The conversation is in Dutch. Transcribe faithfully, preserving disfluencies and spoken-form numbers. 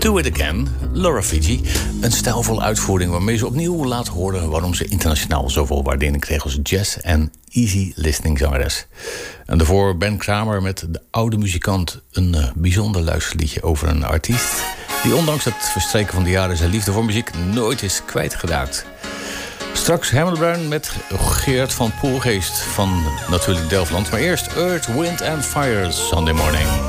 Do It Again, Laura Fiji. Een stijlvolle uitvoering waarmee ze opnieuw laat horen waarom ze internationaal zoveel waardering kreeg als jazz- en easy listening zangeres. En daarvoor Ben Kramer met De Oude Muzikant, een uh, bijzonder luisterliedje over een artiest die ondanks het verstreken van de jaren zijn liefde voor muziek nooit is kwijtgeraakt. Straks Herman Bruin met Geert van Poelgeest van natuurlijk Delftland. Maar eerst Earth, Wind and Fire, Sunday Morning.